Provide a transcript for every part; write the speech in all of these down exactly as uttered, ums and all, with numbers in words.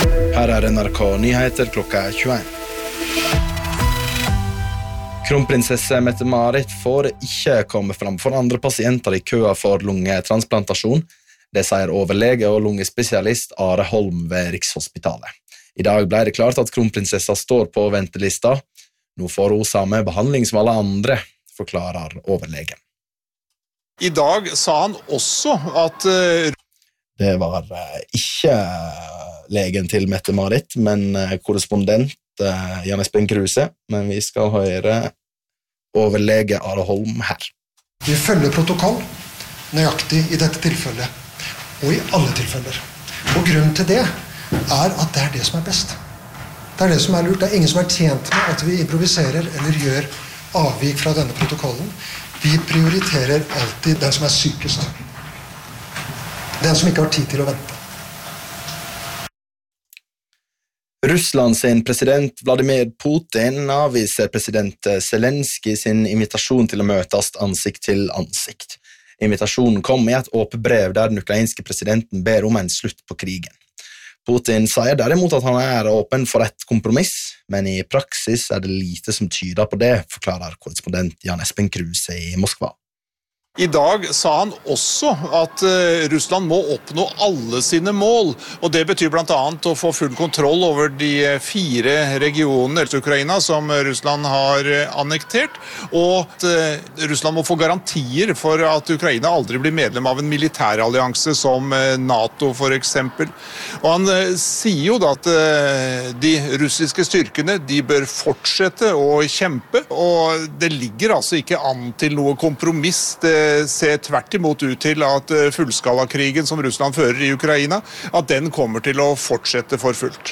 Her er N R K Nyheter klokka tjueen. Kronprinsesse Mette-Marit får ikke komme fram for andre pasienter i køa for lungetransplantasjon. Det sier overlege og lungespesialist Are Holm ved Rikshospitalet. I dag ble det klart at kronprinsessa står på ventelista. Nå får hun samme behandling som alle andre, forklarer overlegen. I dag sa han også at uh... Det var uh, ikke legen til Mette-Marit, men uh, korrespondent uh, Jan Espen Kruse, men vi skal høre overlege Are Holm her. Vi følger protokoll nøyaktig i dette tilfellet, og i alle tilfeller. Og grunnen til det er at det er det som er best. Det er det som er lurt. Det er ingen som er tjent med at vi improviserer eller gjør avvik fra denne protokollen. Vi prioriterer alltid den som er sykest. Den som ikke har tid til å vente. Russland sin president Vladimir Putin avviser president Zelensky sin invitasjon til å møtes ansikt til ansikt. Invitasjonen kom i et åpent brev der den ukrainske presidenten ber om en slutt på krigen. Putin sier derimot at han er åpen for et kompromiss, men i praksis er det lite som tyder på det, forklarer korrespondent Jan Espen Kruse i Moskva. I dag sa han også at uh, Russland må oppnå alle sine mål, og det betyr blant annet å få full kontroll over de fire regionene i Ukraina som Russland har uh, annektert, og at uh, Russland må få garantier for at Ukraina aldri blir medlem av en militærallianse som uh, NATO for eksempel. Og han uh, sier jo da at uh, de russiske styrkene de bør fortsette å kjempe, og det ligger altså ikke an til noe kompromiss. Det ser tvert imot ut til at fullskalakrigen som Russland fører i Ukraina, at den kommer til å fortsette for fullt.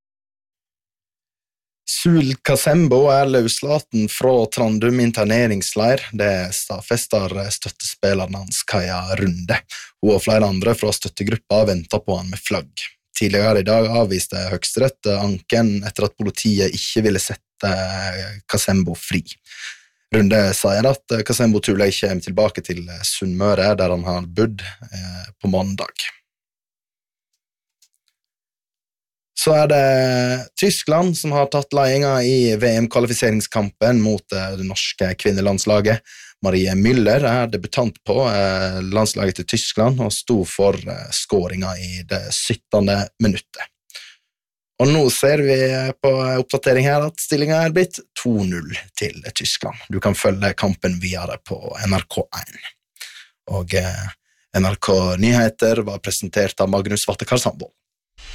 Sul Kasembo er løslaten fra Trandum interneringsleir. Det stadfester støttespilleren hans Kaja Runde. Hun og flere andre fra støttegruppa venter på han med flagg. Tidligere i dag avviste Høyesterett anken etter at politiet ikke ville sette Kasembo fri. Runde sier at Kasembo trolig kommer tilbake til Sunnmøre, der han har bodd eh, på mandag. Så er det Tyskland som har tatt ledelsen i V M-kvalifiseringskampen mot det norske kvinnelandslaget. Marie Müller er debutant på eh, landslaget til Tyskland og sto for eh, skåringen i det syttende minuttet. Og nå ser vi på oppdatering her at stillingen er blitt to null til Tyskland. Du kan følge kampen videre på N R K én. Og eh, N R K Nyheter var presentert av Magnus Vattekar Sandvold.